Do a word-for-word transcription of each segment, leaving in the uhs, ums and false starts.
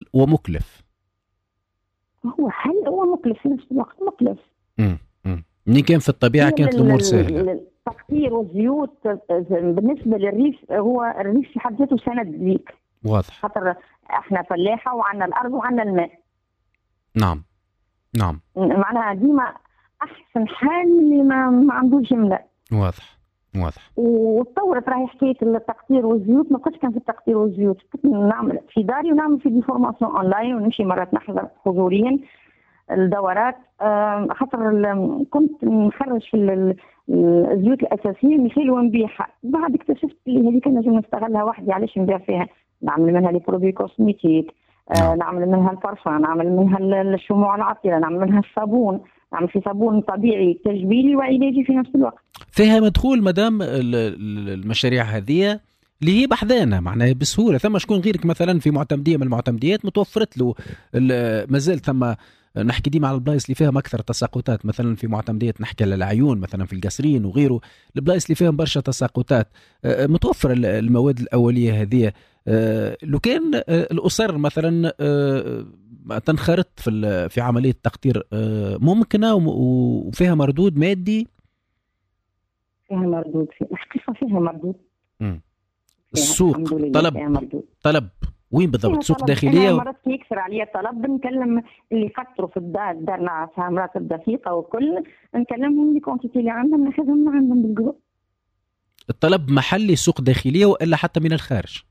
ومكلف. هو هل هو مكلف في نفس الوقت مكلف. امم منين كان في الطبيعة كانت الأمور سهلة. التقطير والزيوت بالنسبة للريف، هو الريف في حد ذاته سند ليك. واضح. خاطر احنا فلاحة وعنا الأرض وعنا الماء. نعم نعم. معناها ديما أحسن حال اللي ما, ما عندوش جملة. واضح واضح. وتطورت راهي حكاية التقطير والزيوت. ما كنتش كان في التقطير والزيوت، كنت نعمل في داري ونعمل في دي فورماسيون أونلاين ونمشي مرات نحضر حضوريا الدورات. خاطر كنت نخرج في الزيوت الأساسية مثال ونبيعها. بعد اكتشفت اللي هذيك نجم نستغلها وحدي. علاش نبيع فيها؟ نعمل منها لي برودوي كوسميتيك، آه نعمل منها البارفان، نعمل منها الشموع العطرة، نعمل منها الصابون، نعمل في صابون طبيعي تجميلي وعلاجي في نفس الوقت. فيها مدخول مدام المشاريع هذه اللي هي بحذانا معناها بسهولة. ثم شكون غيرك مثلا في معتمدية من المعتمديات متوفرت له مازال ثم نحكي ديما على البلايص اللي فيها أكثر تساقطات، مثلا في معتمديات نحكي على العيون مثلا في القصرين وغيره، البلايص اللي فيها برشا تساقطات متوفر المواد الأولية هذه. لو كان الأسر مثلا تنخرط في في عملية تقطير ممكنة وفيها مردود مادي. فيها مردود، في الحقيقة فيها مردود. فيها السوق طلب طلب وين بالضبط؟ سوق داخلية؟ مرات يكثر عليا الطلب نكلم اللي يقطروا في الدار، دارنا فيها مراتب دقيقة وكل، نكلمهم لي كونتيتي اللي عندهم ناخذهم من عندهم بالجروب. الطلب محلي سوق داخلية وإلا حتى من الخارج؟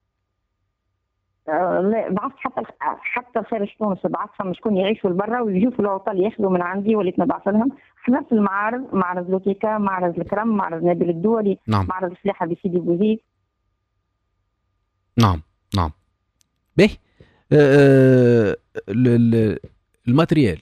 أه لا، بعثت حتى حتى خارج تونس، بعثهم شكون يعيشوا لبرا ويجوا في العطل ياخذوا من عندي وليت نبعث لهم. حضرت المعارض، معرض لوتيكا، معرض الكرم، معرض نابل الدولي، نعم. معرض السلاحة بسيدي بوزيد. نعم نعم. به أه الماتريال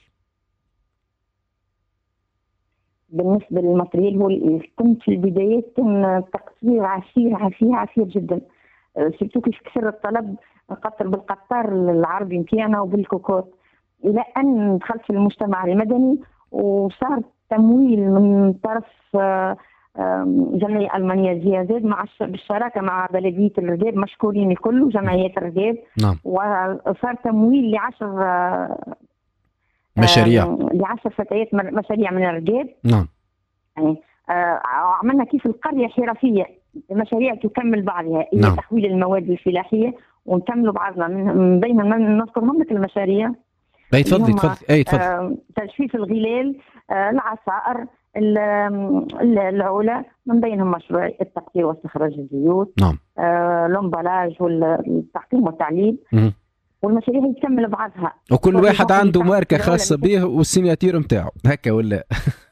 بالنسبة للماتريال هو كنت في البدايات كان تقطير عسير عسير عسير جدا، سيرتو كيف كثر الطلب نقطر بالقطار العربي متاعنا وبالكوكوت، إلى أن دخلت في المجتمع المدني وصار تمويل من طرف جمعية ألمانيا زيادات مع بالشراكة مع بلدية الرقاب، مشكورين الكل وجمعيات الرقاب. نعم. وصار تمويل لعشر مشاريع لعشر فتيات مشاريع من الرقاب. نعم. يعني عملنا كيف القرية حرفية، مشاريع تكمل بعضها. نعم. تحويل المواد الفلاحية ونكملوا بعضنا من بين من نذكرهم لك المشاريع. اي تفضلي تفضلي اي تفضلي. تجفيف الغلال، العصائر، العلا، من بينهم مشروع التقطير واستخراج الزيوت. نعم. آه، الامبلاج والتعقيم والتعليب. م- والمشاريع هي تكمل بعضها، وكل واحد عنده ماركة خاصة به والسيناتير نتاعو هكا ولا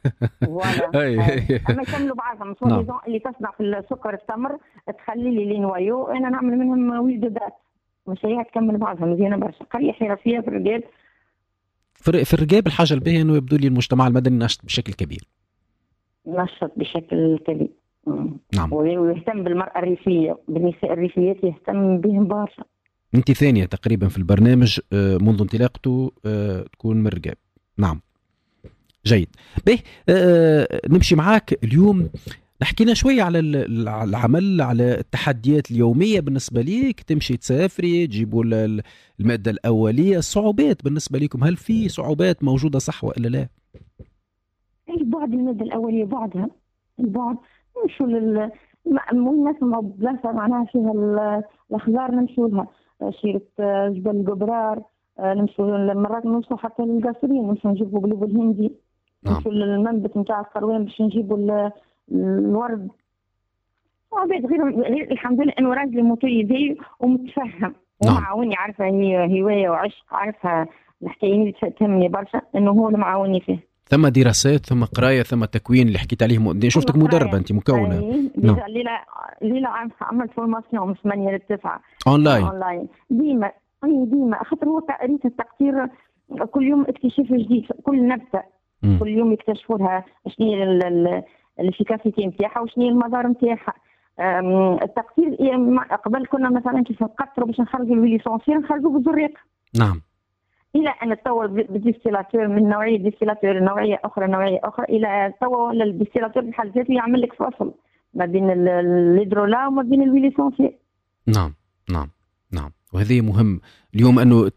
ولا اما يكملوا بعضهم. نعم. اللي تصنع في السكر التمر تخلي لي لي نوايو انا نعمل منهم ويلدات. مشاريع تكمل بعضها مزيانه برشا. قريه حرفيه في الرجال. في الرقاب الحاجة الباهية أنه يبدو لي المجتمع المدني نشط بشكل كبير. نشط بشكل كبير. نعم. ويهتم بالمرأة الريفية، بالنساء الريفيات يهتم بهم برشا. أنت ثانية تقريبا في البرنامج منذ انطلاقته تكون من الرقاب. نعم جيد. به نمشي معاك اليوم نحكينا شوية على العمل، على التحديات اليومية بالنسبة ليك. تمشي تسافري تجيبوا المادة الأولية، الصعوبات بالنسبة لكم، هل في صعوبات موجودة صح وإلا لا؟ البعد المادة الأولية بعدها البعد نمشوا لل الناس ما بلاصة معناها فيها الأخضار نمشوا لها، شيرة جبل القبرار، نمشوا مرات نمشوا حتى للقصرين، نمشوا نجيبوا قلوب الهندي، نمشوا للمنبت نتاع القروان باش نجيبوا الورد. وعباد غير, غير الحمد لله انه راجل متيد ومتفهم ومعاوني، عارفه هي هوايه وعشق، عارفه الحكايه اللي تهمني برشا انه هو اللي معاوني فيه. ثم دراسات، ثم قرايه، ثم تكوين اللي حكيت عليه م... شفتك مدربه انت مكونه. نعم. ليله ليله عملت فورماسيون من ثمانية للتسعة اونلاين اونلاين ديما ديما خاطر هو قريت التقطير كل يوم اكتشاف جديد، كل نبته م. كل يوم يكتشفوا لها شنو هي الافيكاسيتي نتاعها وشنو هي المضار نتاعها. التقطير قبل كنا مثلا كيف نقطروا باش نخرجوا الويليسونسير نخرجوا بالزريق. نعم. الى ان تطور بالديستيلاتور من نوعيه ديستيلاتور نوعيه اخرى نوعيه اخرى الى تطور الديستيلاتور بحال ذاته يعمل لك فصل ما بين الهيدرولا وما بين الويليسونسير. نعم نعم نعم. وهذه مهم اليوم انه